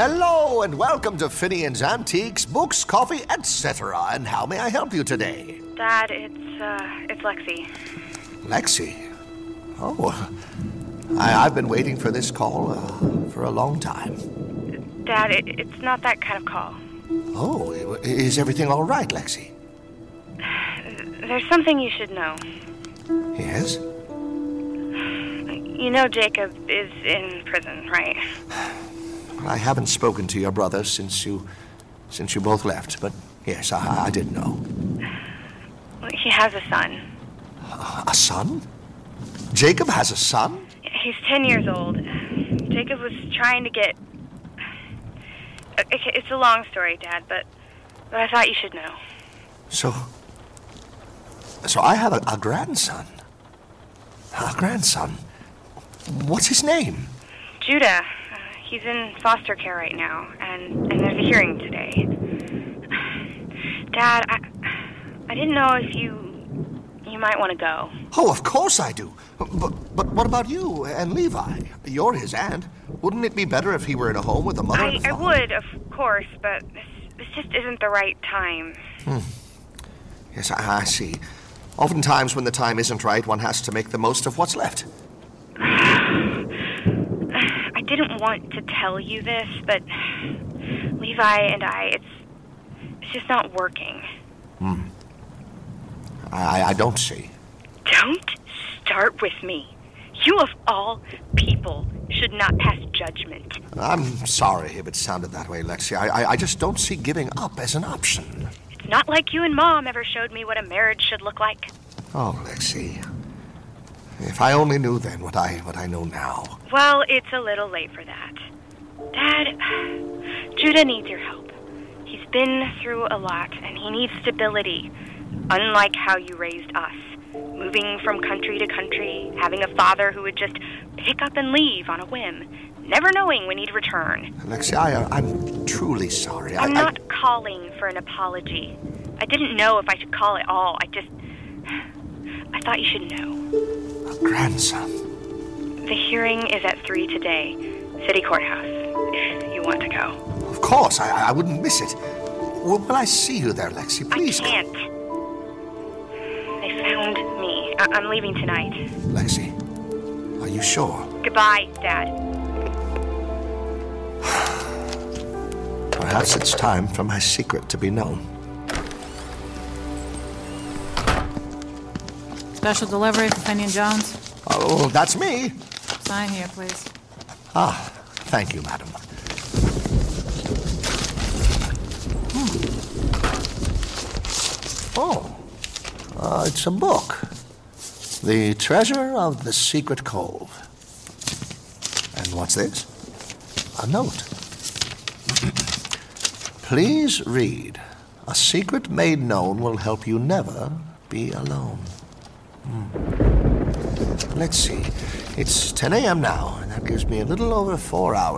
Hello and welcome to Finian's Antiques, Books, Coffee, etc. And how may I help you today? Dad, it's Lexi. Lexi? Oh, I've been waiting for this call for a long time. Dad, it's not that kind of call. Oh, is everything all right, Lexi? There's something you should know. Yes? You know Jacob is in prison, right? I haven't spoken to your brother since you both left, but yes, I did know. He has a son. A son? Jacob has a son? He's 10 years old. Jacob was trying to get... It's a long story, Dad, but I thought you should know. So I have a grandson. A grandson. What's his name? Judah. He's in foster care right now, and there's a hearing today. Dad, I didn't know if you might want to go. Oh, of course I do. But what about you and Levi? You're his aunt. Wouldn't it be better if he were in a home with a mother and a I father? would, of course, but this just isn't the right time. Yes, I see. Oftentimes when the time isn't right, one has to make the most of what's left. I didn't want to tell you this, but Levi and it's just not working. I don't see. Don't start with me. You of all people should not pass judgment. I'm sorry if it sounded that way, Lexi. I just don't see giving up as an option. It's not like you and Mom ever showed me what a marriage should look like. Oh, Lexi. If I only knew then what I know now. Well, it's a little late for that. Dad, Judah needs your help. He's been through a lot, and he needs stability, unlike how you raised us. Moving from country to country, having a father who would just pick up and leave on a whim, never knowing when he'd return. Lexi, I'm truly sorry. I'm not calling for an apology. I didn't know if I should call at all. I thought you should know. A grandson. The hearing is at 3 today, City Courthouse, if you want to go. Of course, I wouldn't miss it. Will I see you there, Lexi? Please. I can't. They found me. I'm leaving tonight. Lexi, are you sure? Goodbye, Dad. Perhaps it's time for my secret to be known. Special delivery for Finian Jones. Oh, that's me. Sign here, please. Ah, thank you, madam. Oh, it's a book. The Treasure of the Secret Cove. And what's this? A note. Please read. A secret made known will help you never be alone. Let's see. It's 10 a.m. now, and that gives me a little over 4 hours.